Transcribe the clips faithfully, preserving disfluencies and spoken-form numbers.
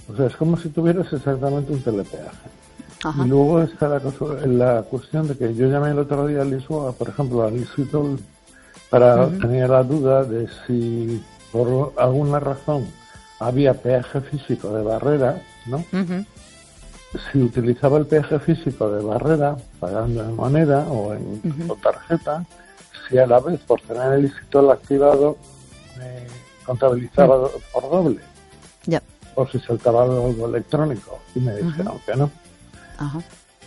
O sea, es como si tuvieras exactamente un telepeaje. Ajá. Y luego está la, cosa, la cuestión de que yo llamé el otro día a Lisboa, por ejemplo, a Lisitol, para uh-huh. tener la duda de si por alguna razón había peaje físico de barrera, ¿no? Uh-huh. Si utilizaba el peaje físico de barrera, pagando en moneda o en uh-huh. tarjeta, si a la vez, por tener el Lisitol activado, me contabilizaba uh-huh. por doble. Ya. Yeah. O si saltaba algo electrónico. Y me dijeron uh-huh. que no. Ajá.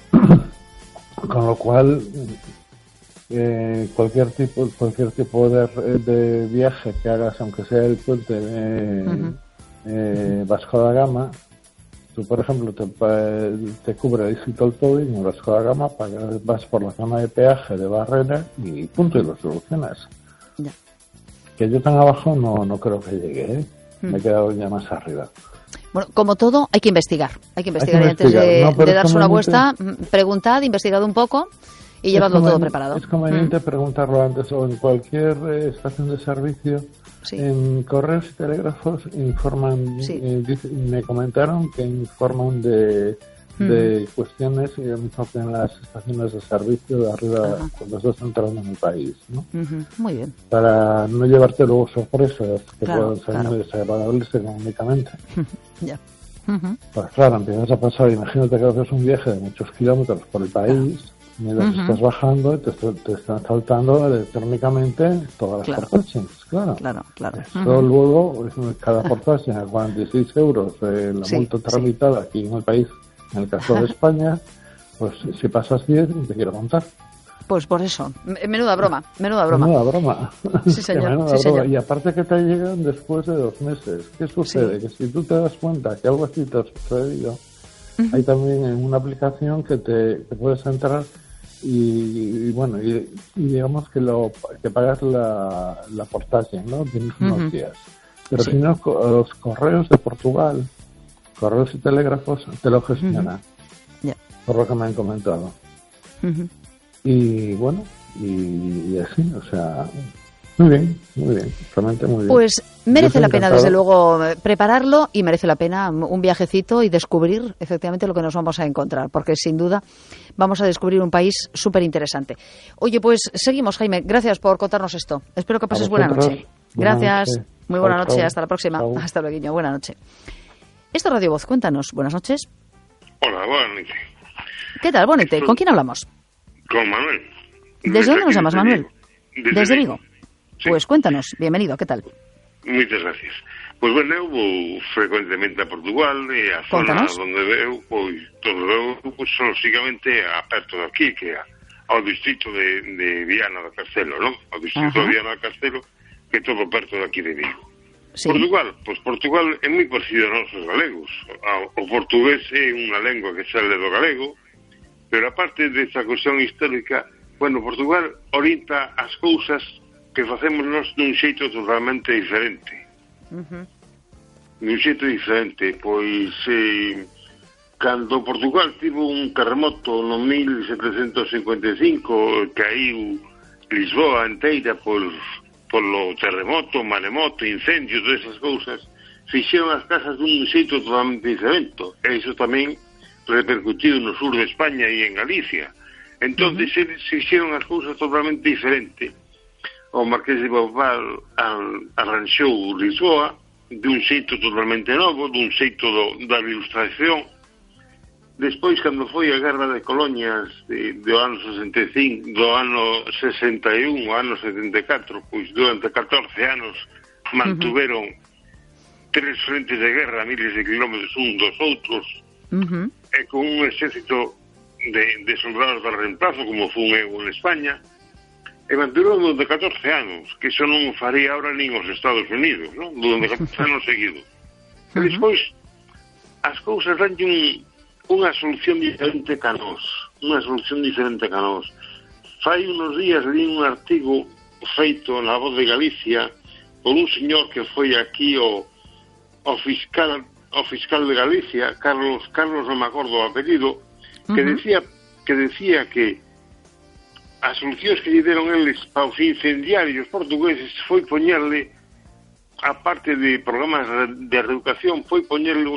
Con lo cual eh, cualquier tipo cualquier tipo de, de viaje que hagas, aunque sea el puente de uh-huh. eh, Vasco da Gama, tú por ejemplo te, te cubre el Lisitol Towing en Vasco da Gama, pagas, vas por la zona de peaje de barrera y punto, y lo solucionas. Ya. Que yo tan abajo no, no creo que llegue, ¿eh? uh-huh. Me he quedado ya más arriba. Bueno, como todo, hay que investigar. Hay que investigar, hay que investigar. Y antes de, no, de darse una vuelta, preguntad, investigad un poco y llevadlo todo preparado. Es conveniente mm. preguntarlo antes, o en cualquier eh, estación de servicio. Sí. En correos y telégrafos informan, sí. eh, dice, me comentaron que informan de, mm. de cuestiones y lo mismo que en las estaciones de servicio de arriba. Ajá. Cuando estás entrando en el país, ¿no? Uh-huh. Muy bien. Para no llevarte luego sorpresas que claro, puedan ser claro. muy desagradables económicamente. Ya. Uh-huh. Pues claro, empiezas a pasar, imagínate que haces un viaje de muchos kilómetros por el país, mientras uh-huh. estás bajando y te, te están saltando electrónicamente todas las claro. portations, claro. Claro, claro. Eso uh-huh. luego, cada portation a cuarenta y seis euros, eh, la sí, multa tramitada sí. aquí en el país, en el caso de España, pues si pasas diez, te quiero contar. Pues por eso, menuda broma, menuda broma. Menuda broma. Sí, señor. menuda sí, broma. señor. Y aparte que te llegan después de dos meses. ¿Qué sucede? Sí. Que si tú te das cuenta que algo así te ha sucedido, uh-huh. hay también en una aplicación que te, te puedes entrar y, y bueno, y, y digamos que lo que pagas la, la portaje, ¿no? Tienes unos uh-huh. días. Pero sí. si no, los correos de Portugal, correos y telégrafos, te lo gestionan. Uh-huh. Yeah. Por lo que me han comentado. Uh-huh. Y bueno, y, y así, o sea, muy bien, muy bien, realmente muy bien. Pues merece la pena, desde luego, prepararlo y merece la pena un viajecito y descubrir efectivamente lo que nos vamos a encontrar, porque sin duda vamos a descubrir un país súper interesante. Oye, pues seguimos, Jaime, gracias por contarnos esto. Espero que pases buena noche. Buena gracias, noche. Muy buena chau, noche, chau. hasta la próxima. Chau. Hasta luego, buena noche. Esto es Radio Voz, cuéntanos, buenas noches. Hola, buenas noches. ¿Qué tal, Bonete? ¿Con quién hablamos? Con Manuel. ¿Desde dónde nos llamas, Manuel? Desde, Desde Vigo. Sí. Pues cuéntanos, bienvenido, ¿qué tal? Muchas gracias. Pois, bueno, eu vou frecuentemente a Portugal e a zona Contanos. onde veo, pois, todo veo, pois, lógicamente, a perto de aquí, que é ao distrito de, de Viana do Castelo, non? Ao distrito Ajá. de Viana do Castelo, que é todo perto de aquí de Vigo. Sí. Portugal, pois Portugal é moi parecido aos nosos galegos. O portugués é unha lengua que sale do galego, pero aparte desa cuestión histórica, bueno, Portugal orienta as cousas que facemos nós dun xeito totalmente diferente. Uh-huh. Dun xeito diferente, pois eh, cando Portugal tivo un terremoto no mil setecentos cincuenta e cinco, caiu Lisboa inteira por, polo terremoto, maremoto, incendios, todas esas cousas, fixeron as casas dun xeito totalmente diferente. E iso tamén repercutido no sur de España e en Galicia. Entón, uh-huh. se, se hicieron as cousas totalmente diferente. O Marqués de Pombal arranxou Lisboa dun xeito totalmente novo, dun xeito do, da ilustración. Despois, cando foi a Guerra de Colonias de, do ano sesenta e cinco, do ano sesenta e un, o ano setenta e catro, pois durante catorce anos mantuveron uh-huh. tres frentes de guerra a miles de kilómetros un dos outros, uh-huh. e con un exército de, de soldados de reemplazo, como fun eu en España, e mantuveron durante catorce anos, que iso non faría ahora nin os Estados Unidos, non? Durante catorce anos seguidos. E despois, as cousas dan un, unha solución diferente ca nós, unha solución diferente ca nós. Fai unos días li un artigo feito na Voz de Galicia por un señor que foi aquí o, o fiscal o fiscal de Galicia, Carlos Carlos non me acordo o apelido, que uh-huh. decía que decía que as solucións que lle deron eles para os incendiarios portugueses foi poñerle, a parte de programas de reeducación, foi poñerle